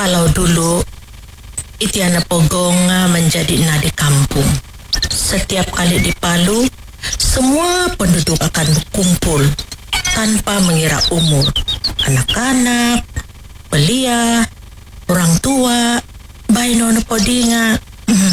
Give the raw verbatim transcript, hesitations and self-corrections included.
Kalau dulu Itiana Pogong menjadi nadi kampung. Setiap kali di Palu, semua penduduk akan berkumpul tanpa mengira umur. Anak-anak, belia, orang tua, bayi nono podinga. Hmm,